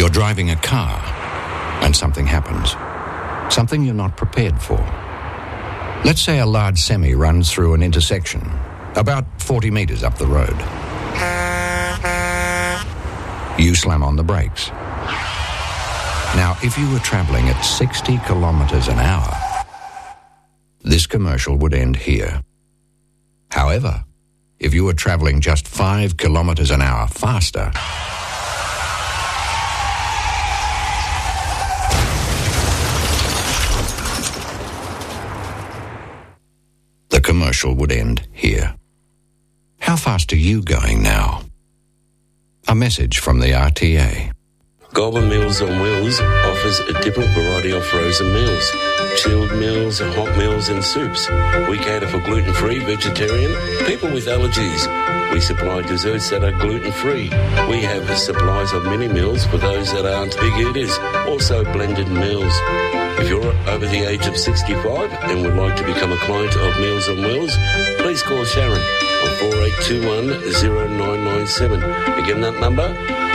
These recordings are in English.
You're driving a car and something happens. Something you're not prepared for. Let's say a large semi runs through an intersection, about 40 metres up the road. You slam on the brakes. Now, if you were travelling at 60 kilometres an hour, this commercial would end here. However, if you were travelling just 5 kilometres an hour faster, the commercial would end here. How fast are you going now? A message from the RTA. Goulburn Meals on Wheels offers a different variety of frozen meals. Chilled meals, hot meals and soups. We cater for gluten-free, vegetarian, people with allergies. We supply desserts that are gluten-free. We have supplies of mini meals for those that aren't big eaters. Also blended meals. If you're over the age of 65 and would like to become a client of Meals on Wheels, please call Sharon on 4821-0997. Again, that number,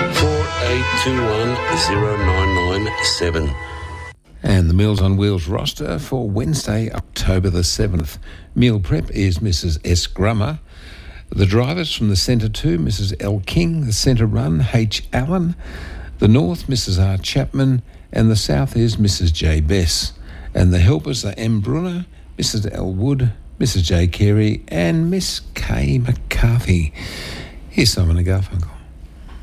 4821-0997. And the Meals on Wheels roster for Wednesday, October the 7th. Meal prep is Mrs. S. Grummer. The drivers from the Centre 2, Mrs. L. King. The Centre Run, H. Allen. The North, Mrs. R. Chapman. And the South is Mrs. J. Bess. And the helpers are M. Brunner, Mrs. L. Wood, Mrs. J. Carey, and Miss K. McCarthy. Here's Simon and Garfunkel.